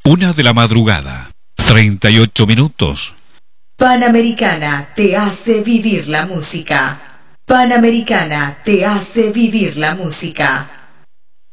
1 de la madrugada, 38 minutos. Panamericana te hace vivir la música. Panamericana te hace vivir la música.